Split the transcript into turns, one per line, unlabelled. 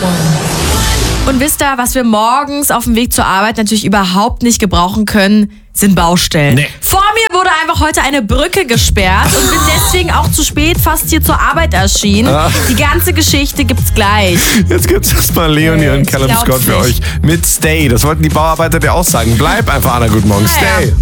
Und wisst ihr, was wir morgens auf dem Weg zur Arbeit natürlich überhaupt nicht gebrauchen können, sind Baustellen.
Nee.
Vor mir wurde einfach heute eine Brücke gesperrt und bin deswegen auch zu spät fast hier zur Arbeit erschienen. Die ganze Geschichte gibt's gleich.
Jetzt gibt's erstmal Leonie und Callum
glaub's
Scott für
nicht.
euch mit Stay. Das wollten die Bauarbeiter dir auch sagen. Bleib einfach, Anna, guten Morgen.
Naja.
Stay.